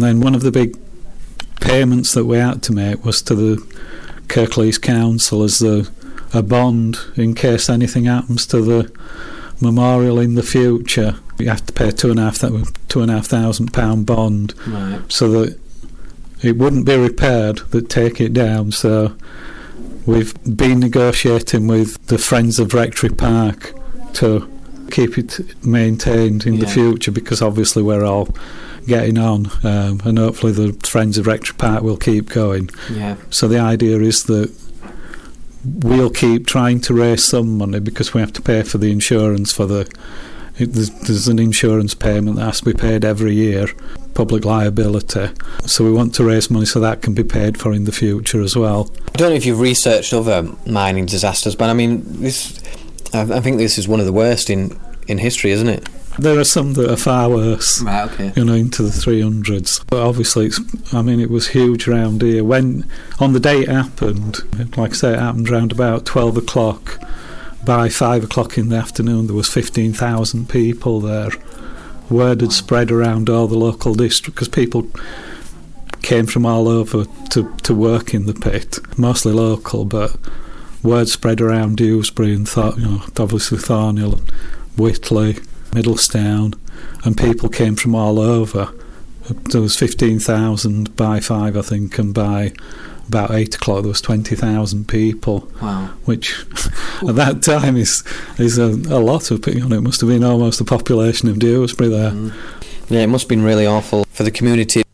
then one of the big payments that we had to make was to the Kirklees Council as a bond in case anything happens to the memorial in the future. You have to pay £2,500 bond, Right. so that it wouldn't be repaired, they'd take it down. So we've been negotiating with the Friends of Rectory Park to keep it maintained in the future, because obviously we're all getting on, and hopefully the Friends of Rectory Park will keep going. Yeah. So the idea is that we'll keep trying to raise some money, because we have to pay for the insurance for there's an insurance payment that has to be paid every year, public liability. So we want to raise money so that can be paid for in the future as well. I don't know if you've researched other mining disasters, but I mean, I think this is one of the worst in history, isn't it? There are some that are far worse, Right, okay. into the 300s. But obviously, it was huge round here. When, on the day it happened, like I say, it happened round about 12 o'clock. By 5 o'clock in the afternoon, there was 15,000 people there. Word had spread around all the local district, because people came from all over to work in the pit, mostly local, but word spread around Dewsbury and obviously Thornhill and Whitley, Middlestown, and people came from all over. There was 15,000 by 5, I think, and by about 8 o'clock there was 20,000 people. Wow. Which at that time is a lot of people. It must have been almost the population of Dewsbury there. Yeah, it must have been really awful for the community.